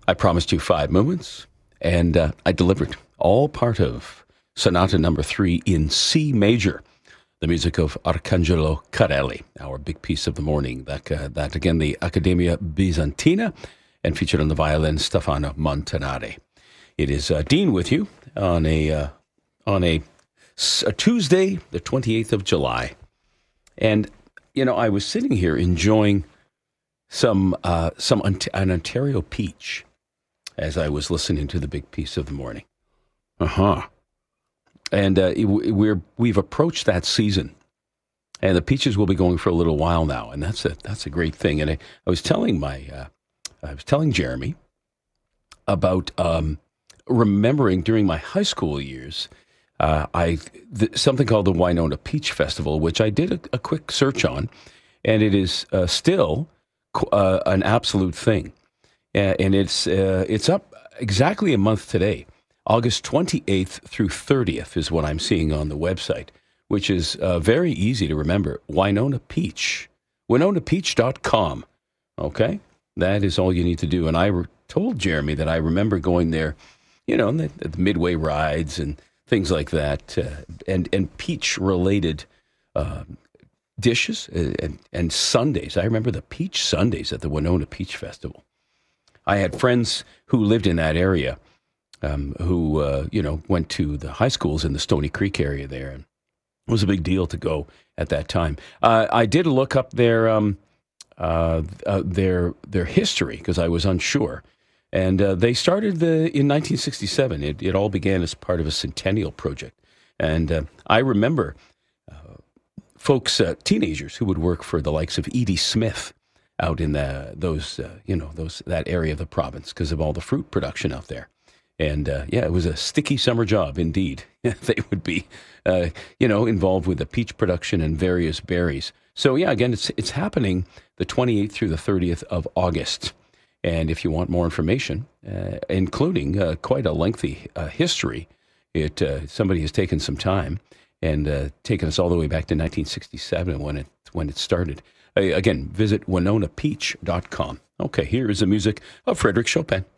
I promised you 5 movements, and I delivered. All part of Sonata Number 3 in C major, the music of Arcangelo Carelli, our big piece of the morning. That again, the Accademia Bizantina, and featured on the violin Stefano Montanari. It is Dean with you on a Tuesday, the 28th of July, and I was sitting here enjoying an Ontario peach as I was listening to the big piece of the morning. And we've approached that season, and the peaches will be going for a little while now, and that's a great thing. And I was telling Jeremy about remembering during my high school years, something called the Winona Peach Festival, which I did a quick search on, and it is still an absolute thing. And it's up exactly a month today. August 28th through 30th is what I'm seeing on the website, which is very easy to remember. Winona Peach. WinonaPeach.com. Okay? That is all you need to do. And I told Jeremy that I remember going there, the midway rides and things like that, and peach-related dishes and sundaes. I remember the peach sundaes at the Winona Peach Festival. I had friends who lived in that area who went to the high schools in the Stony Creek area there. And it was a big deal to go at that time. I did look up their history because I was unsure. And they started in 1967. It all began as part of a centennial project. And I remember folks, teenagers who would work for the likes of Edie Smith out in that area of the province because of all the fruit production out there. And it was a sticky summer job indeed. They would be, involved with the peach production and various berries. So again, it's happening the 28th through the 30th of August. And if you want more information, including quite a lengthy history, somebody has taken some time and taken us all the way back to 1967 when it started. Again, visit WinonaPeach.com. Okay, here is the music of Frédéric Chopin.